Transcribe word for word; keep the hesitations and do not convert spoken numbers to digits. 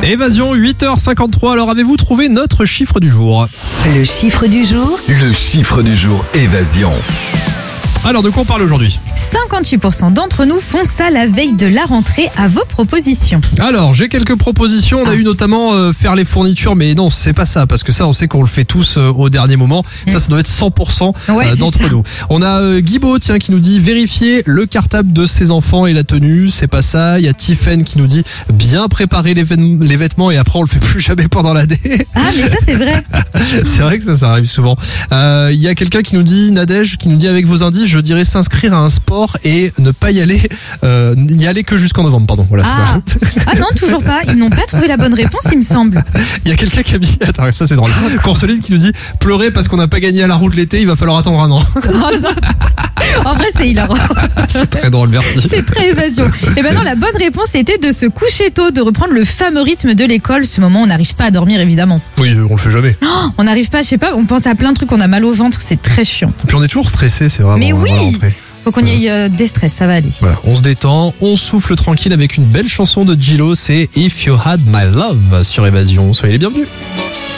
Évasion, huit heures cinquante-trois. Alors, avez-vous trouvé notre chiffre du jour? Le chiffre du jour, Le chiffre du jour, Évasion. Alors, de quoi on parle aujourd'hui? cinquante-huit pour cent d'entre nous font ça la veille de la rentrée. À vos propositions. Alors, j'ai quelques propositions. On a eu notamment euh, faire les fournitures, mais non, c'est pas ça, parce que ça, on sait qu'on le fait tous euh, au dernier moment. Ça, ça doit être cent pour cent Ouais, euh, c'est d'entre ça. nous. On a euh, Guibaud, tiens, qui nous dit vérifier le cartable de ses enfants et la tenue. C'est pas ça. Il y a Tiffen qui nous dit bien préparer les, vêt- les vêtements et après on le fait plus jamais pendant l'année. Ah, mais ça, c'est vrai. C'est vrai que ça, ça arrive souvent. Euh, Il y a quelqu'un qui nous dit, Nadège, qui nous dit avec vos indices, je dirais s'inscrire à un sport et ne pas y aller, euh, y aller que jusqu'en novembre, pardon. Voilà, Ah. c'est ça. Ah non, toujours pas. Ils n'ont pas trouvé la bonne réponse, il me semble. Il y a quelqu'un qui a mis, attends, ça c'est drôle. Consoline qui nous dit, pleurer parce qu'on n'a pas gagné à la route l'été, il va falloir attendre un an. En vrai, c'est hilarant. C'est très drôle, merci. C'est très évasion. Et ben non, la bonne réponse était de se coucher tôt, de reprendre le fameux rythme de l'école. Ce moment, on n'arrive pas à dormir, évidemment. Oui, on le fait jamais. Oh, on n'arrive pas, je sais pas, on pense à plein de trucs, on a mal au ventre, c'est très chiant. Et puis on est toujours stressé, c'est vraiment Mais avant oui. la rentrée. Faut qu'on y aille euh, des stress, ça va aller. Voilà, on se détend, on souffle tranquille avec une belle chanson de Gillo, c'est If You Had My Love sur Évasion. Soyez les bienvenus.